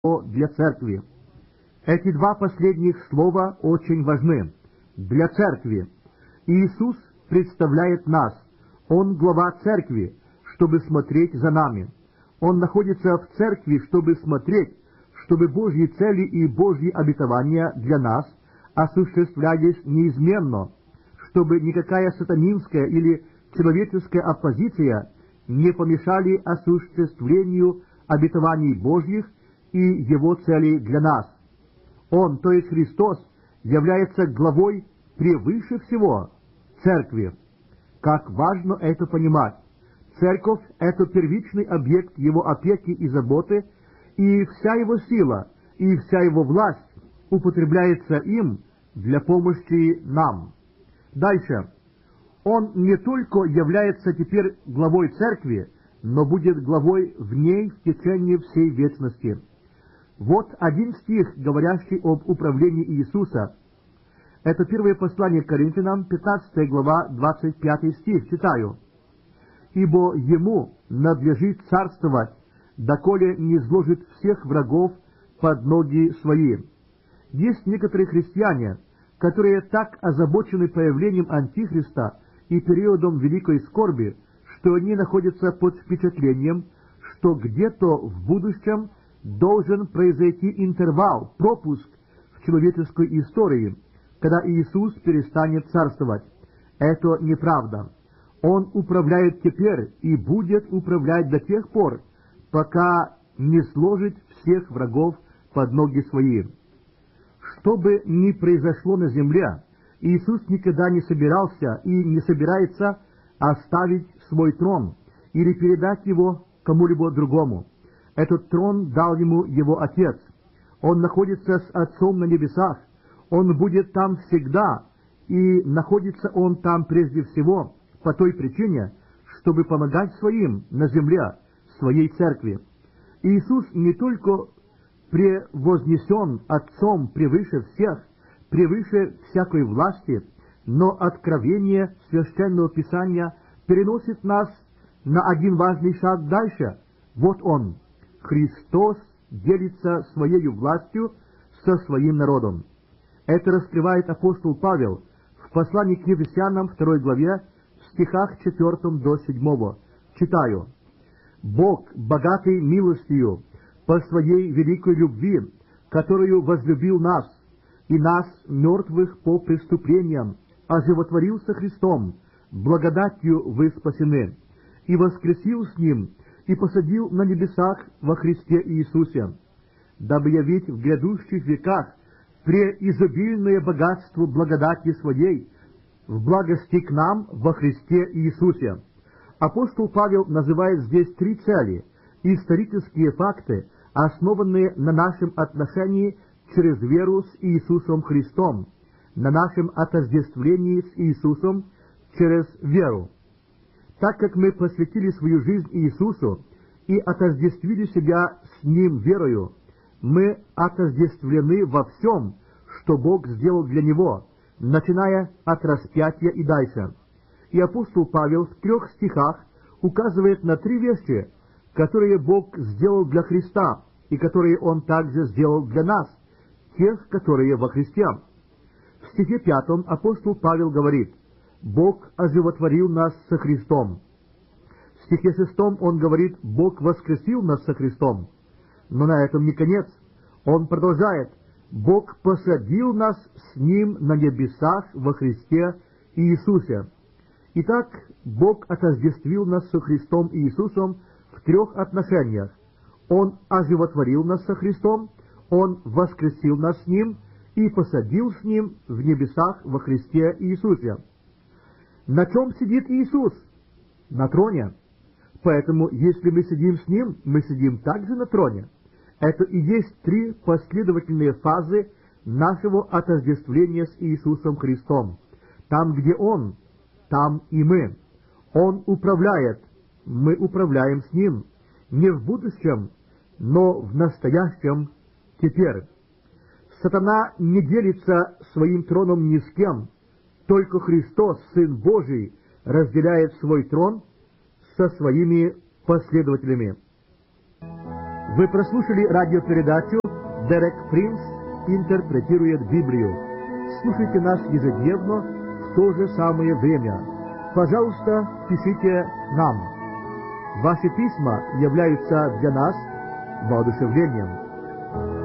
для церкви. Эти два последних слова очень важны. Для церкви. Иисус представляет нас. Он глава церкви, чтобы смотреть за нами. Он находится в церкви, чтобы смотреть, чтобы Божьи цели и Божьи обетования для нас осуществлялись неизменно, чтобы никакая сатанинская или человеческая оппозиция не помешали осуществлению обетований Божьих и Его целей для нас. Он, то есть Христос, является главой превыше всего церкви. Как важно это понимать! Церковь — это первичный объект Его опеки и заботы, и вся Его сила, и вся Его власть употребляется им для помощи нам. Дальше. Он не только является теперь главой церкви, но будет главой в ней в течение всей вечности. Вот один стих, говорящий об управлении Иисуса. Это первое послание к Коринфянам, 15 глава, 25 стих. Читаю. «Ибо Ему надлежит царствовать, доколе не изложит всех врагов под ноги Свои». Есть некоторые христиане, которые так озабочены появлением Антихриста и периодом великой скорби, что они находятся под впечатлением, что где-то в будущем должен произойти интервал, пропуск в человеческой истории, когда Иисус перестанет царствовать. Это неправда. Он управляет теперь и будет управлять до тех пор, пока не сложит всех врагов под ноги Свои. Что бы ни произошло на земле, Иисус никогда не собирался и не собирается оставить свой трон или передать его кому-либо другому. Этот трон дал ему его Отец. Он находится с Отцом на небесах. Он будет там всегда, и находится он там прежде всего по той причине, чтобы помогать своим на земле, своей церкви. Иисус не только превознесен Отцом превыше всех, превыше всякой власти, но откровение Священного Писания переносит нас на один важный шаг дальше. Вот он, Христос, делится Своей властью со Своим народом. Это раскрывает апостол Павел в послании к Ефесянам 2 главе, в стихах 4 до 7. Читаю. «Бог, богатый милостью, по Своей великой любви, которую возлюбил нас, и нас, мертвых по преступлениям, оживотворил со Христом, благодатью вы спасены, и воскресил с Ним, и посадил на небесах во Христе Иисусе, дабы явить в грядущих веках преизобильное богатство благодати Своей в благости к нам во Христе Иисусе». Апостол Павел называет здесь три цели, исторические факты, основанные на нашем отношении через веру с Иисусом Христом, на нашем отождествлении с Иисусом через веру. Так как мы посвятили свою жизнь Иисусу и отождествили себя с Ним верою, мы отождествлены во всем, что Бог сделал для Него, начиная от распятия и дальше. И апостол Павел в 3 стихах указывает на 3 вещи, которые Бог сделал для Христа, и которые Он также сделал для нас, тех, которые во Христе. В стихе 5 апостол Павел говорит: «Бог оживотворил нас со Христом». В стихе 6 он говорит: «Бог воскресил нас со Христом». Но на этом не конец. Он продолжает: «Бог посадил нас с Ним на небесах во Христе Иисусе». Итак, Бог отождествил нас со Христом Иисусом в 3 отношениях. Он оживотворил нас со Христом, Он воскресил нас с Ним и посадил с Ним в небесах во Христе Иисусе. На чем сидит Иисус? На троне. Поэтому, если мы сидим с Ним, мы сидим также на троне. Это и есть 3 последовательные фазы нашего отождествления с Иисусом Христом. Там, где Он, там и мы. Он управляет, мы управляем с Ним. Не в будущем, но в настоящем теперь. Сатана не делится своим троном ни с кем. Только Христос, Сын Божий, разделяет свой трон со своими последователями. Вы прослушали радиопередачу «Дерек Принц интерпретирует Библию». Слушайте нас ежедневно в то же самое время. Пожалуйста, пишите нам. Ваши письма являются для нас воодушевлением.